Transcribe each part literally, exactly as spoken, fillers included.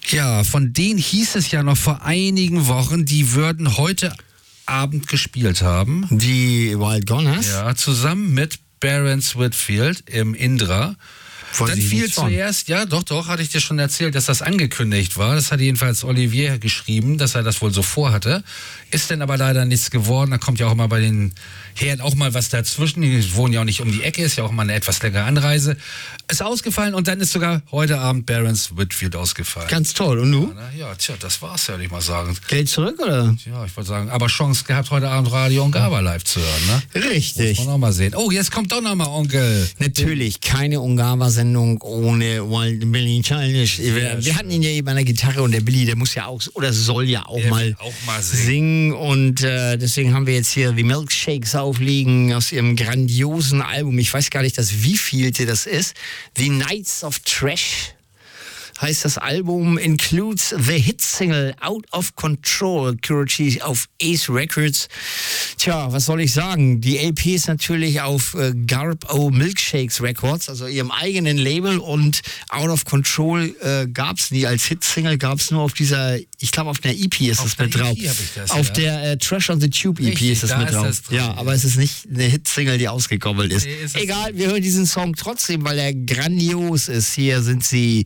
Ja, von denen hieß es ja noch vor einigen Wochen, die würden heute Abend gespielt haben. Die Wild Gunners? Ja, zusammen mit Barents Whitfield im Indra. Weiß Dann ich fiel nichts von. zuerst, ja doch, doch, hatte ich dir schon erzählt, dass das angekündigt war. Das hat jedenfalls Olivier geschrieben, dass er das wohl so vorhatte. Ist denn aber leider nichts geworden. Da kommt ja auch mal bei den Herren auch mal was dazwischen. Die wohnen ja auch nicht um die Ecke, ist ja auch mal eine etwas längere Anreise. Ist ausgefallen und dann ist sogar heute Abend Barents Whitfield ausgefallen. Ganz toll. Und du? Ja, na, ja, tja, das war's ja, würde ich mal sagen. Geld zurück, oder? Ja, ich wollte sagen, aber Chance gehabt, heute Abend Radio Ungava live zu hören, ne? Richtig. Muss man auch mal sehen. Oh, jetzt kommt doch noch mal Onkel. Natürlich, keine Ungava-Sendung ohne Wild Billy Childish. Wir, wir schön. hatten ihn ja eben an der Gitarre und der Billy, der muss ja auch, oder soll ja auch Der mal will auch mal singen. singen. Und äh, deswegen haben wir jetzt hier die Milkshakes aufliegen aus ihrem grandiosen Album. Ich weiß gar nicht, das wievielte das ist. The Nights of Trash heißt das Album, includes the Hit-Single Out of Control, Curity auf Ace Records. Tja, was soll ich sagen? Die L P ist natürlich auf äh, Garbo Milkshakes Records, also ihrem eigenen Label, und Out of Control äh, gab es nie. Als Hit-Single gab es nur auf dieser, ich glaube auf einer E P ist Auf es der mit drauf. E P hab ich das, auf ja. der äh, Trash on the Tube E P Richtig, ist es da mit ist drauf. das drin, ja, ja. aber es ist nicht eine Hit-Single, die ausgekoppelt ist. Nee, ist es Egal, wir hören diesen Song trotzdem, weil er grandios ist. Hier sind sie,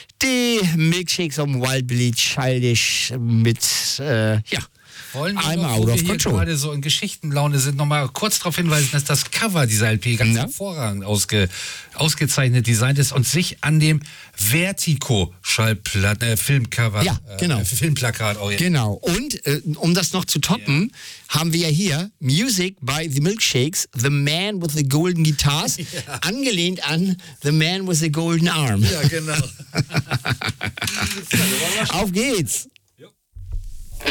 die Milkshakes um Wild Billy Childish mit, äh, ja, Wollen wir I'm noch, out wo wir of hier control. gerade so in Geschichtenlaune sind, nochmal kurz darauf hinweisen, dass das Cover dieser L P ganz Ja. hervorragend ausge, ausgezeichnet designt ist und sich an dem Vertigo-Schallplatten, äh, Filmcover, Ja, genau. äh, Filmplakat orientiert. Genau. Und äh, um das noch zu toppen, haben wir ja hier Music by the Milkshakes, The Man with the Golden Guitars, angelehnt an The Man with the Golden Arm. Ja, genau. Auf geht's!